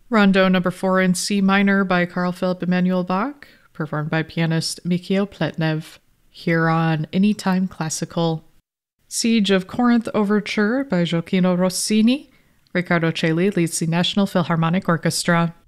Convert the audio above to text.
Rondo number 4 in C minor by Carl Philipp Emanuel Bach, performed by pianist Mikhail Pletnev, here on Anytime Classical. Siege of Corinth Overture by Gioacchino Rossini. Riccardo Chailly leads the National Philharmonic Orchestra.